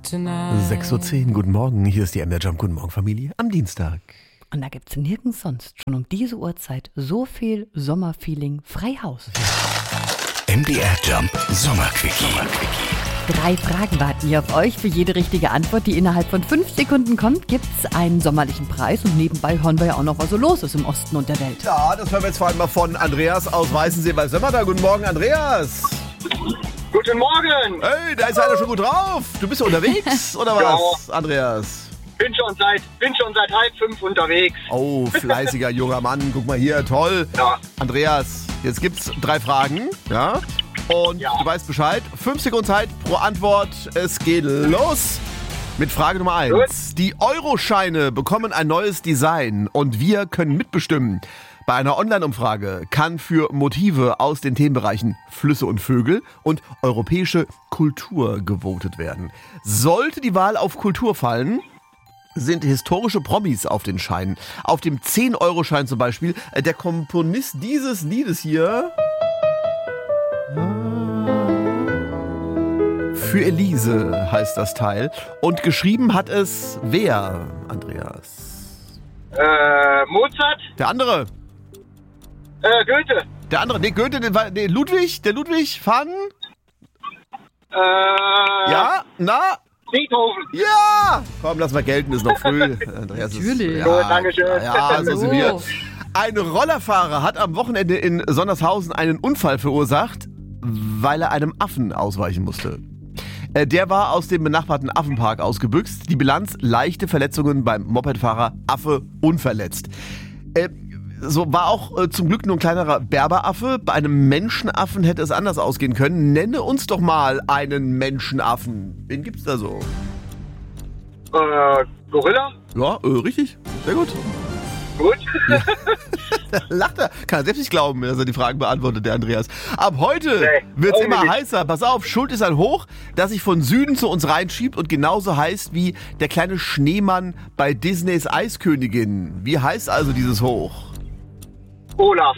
6:10 Uhr, guten Morgen. Hier ist die MDR Jump. Guten Morgen, Familie. Am Dienstag. Und da gibt's nirgends sonst schon um diese Uhrzeit so viel Sommerfeeling frei Haus. MDR Jump Sommerquickie. 3 Fragen warten hier auf euch. Für jede richtige Antwort, die innerhalb von 5 Sekunden kommt, gibt's einen sommerlichen Preis. Und nebenbei hören wir ja auch noch, was so los ist im Osten und der Welt. Ja, das hören wir jetzt vor allem mal von Andreas aus Weißensee bei Sömmerda. Guten Morgen, Andreas. Guten Morgen! Hey, da ist einer schon gut drauf. Du bist ja unterwegs, oder was, Andreas? Bin schon seit 4:30 unterwegs. Oh, fleißiger junger Mann. Guck mal hier, toll. Ja. Andreas, jetzt gibt's 3 Fragen, ja? Und Ja. du weißt Bescheid. 5 Sekunden Zeit pro Antwort. Es geht los mit Frage Nummer 1. Gut. Die Euroscheine bekommen ein neues Design und wir können mitbestimmen. Bei einer Online-Umfrage kann für Motive aus den Themenbereichen Flüsse und Vögel und europäische Kultur gewotet werden. Sollte die Wahl auf Kultur fallen, sind historische Promis auf den Scheinen. Auf dem 10-Euro-Schein zum Beispiel der Komponist dieses Liedes hier. Für Elise heißt das Teil. Und geschrieben hat es wer, Andreas? Mozart, Der andere. Goethe, Der andere. Nee, Goethe, der Ludwig van... Ja? Na? Beethoven. Ja! Komm, lass mal gelten, ist noch früh. Andreas Natürlich. Ist, Gut, Dankeschön. Ja, so sind wir. Oh. Ein Rollerfahrer hat am Wochenende in Sondershausen einen Unfall verursacht, weil er einem Affen ausweichen musste. Der war aus dem benachbarten Affenpark ausgebüxt. Die Bilanz: leichte Verletzungen beim Mopedfahrer, Affe unverletzt. So war auch zum Glück nur ein kleinerer Berberaffe. Bei einem Menschenaffen hätte es anders ausgehen können. Nenne uns doch mal einen Menschenaffen. Wen gibt's da so? Gorilla. Ja, richtig. Sehr gut. Gut. Lacht er. Kann er selbst nicht glauben, dass er die Fragen beantwortet, der Andreas. Ab heute Nee, wird's immer irgendwie. heißer. Pass auf, Schuld ist ein Hoch, das sich von Süden zu uns reinschiebt und genauso heißt wie der kleine Schneemann bei Disneys Eiskönigin. Wie heißt also dieses Hoch? Olaf.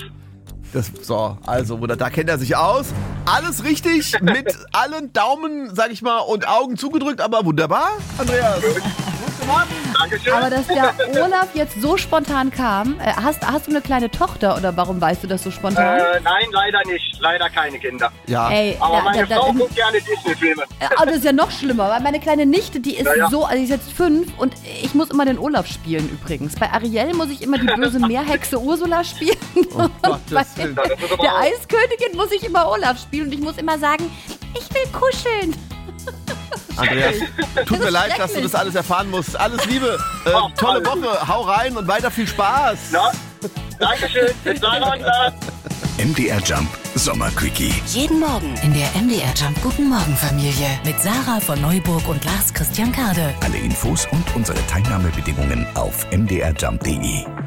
Da kennt er sich aus. Alles richtig, mit allen Daumen, sag ich mal, und Augen zugedrückt, aber wunderbar, Andreas. Dankeschön. Aber dass der Olaf jetzt so spontan kam, hast du eine kleine Tochter oder warum weißt du das so spontan? Nein, leider nicht. Leider keine Kinder. Ja. Ey, Aber meine Frau guckt gerne Disney-Filme. Das ist ja noch schlimmer, weil meine kleine Nichte, die ist Ja. so, also die ist jetzt 5 und ich muss immer den Olaf spielen übrigens. Bei Ariel muss ich immer die böse Meerhexe Ursula spielen. Gottes Willen. Das ist aber Der auch- Eiskönigin muss ich immer Olaf spielen und ich muss immer sagen, ich will kuscheln. Andreas, tut mir leid, dass du schrecklich. das alles erfahren musst. Alles Liebe, tolle Woche, hau rein und weiter viel Spaß. Na, Dankeschön. Bis dann. MDR Jump Sommerquickie. Jeden Morgen in der MDR Jump Guten Morgen Familie mit Sarah von Neuburg und Lars Christian Kade. Alle Infos und unsere Teilnahmebedingungen auf mdrjump.de.